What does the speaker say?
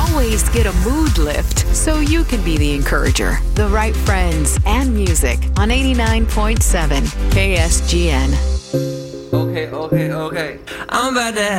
always get a mood lift so you can be the encourager. The right friends and music on 89.7 KSGN. Okay. I'm about to